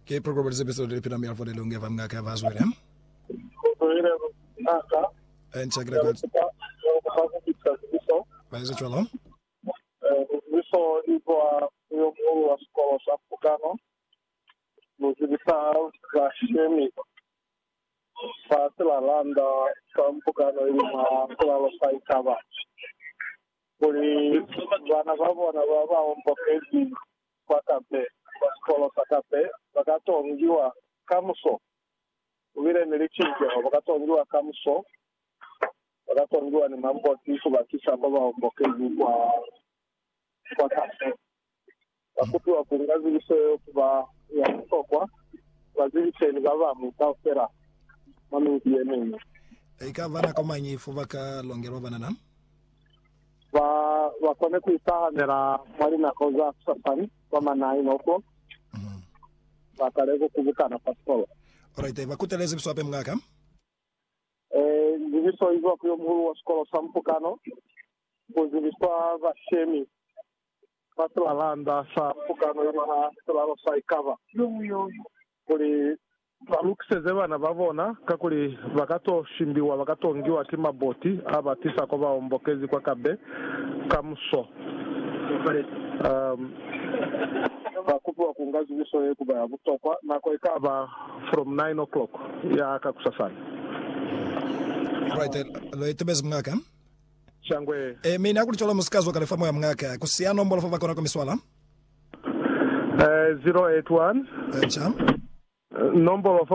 Ke program this episode repeat me for the longe vam ngaka vazwele. And check records. Vai se cholo. Viso ipo yo wa skola sa Pukano. Muzibisa za shemi. Fatila landa sa Pukano ima kulalo sa ikaba. Kuri wana baba ompokezi kwa kape. Skola sa kape. Bakatongiwa kamuso. Ubire nilichinje bakatongiwa kamuso. Bakatongiwa ni mambo tifu bakisha baba ompokezi kwa kape. Bakutu kungazi biso kuba ya sokwa. Bazibise ni baba mutafera. Manu yemeni. Ikavana kama nyifu baka longero banana. Wakone kuitahanira mwari na koza safari kwa manai noko. Bakarego kubukana pastola. Alright, bakuteleze biso ape mngaka. Zibiso hivyo kuyo mhuru wa skola sa Mpukano. Zibiso vashemi. Fatila landa sa Mpukano ima tulalo sa ikava. Kuli balukiseze bana babona kakuli bakatoshimbiwa bakatongiwa kimaboti abatisa ko baombokezi kwa kabe kamuso. Bakupu kungazi biso yeku ba butokwa nako ikaba from 9 o'clock ya kakusasana. Right, lo itebez mngaka. Shangwe. Mimi nakulichola musikazo kale famo ya mngaka. Kusiano mbolo fava kona komiswala. 081 Cha. Number of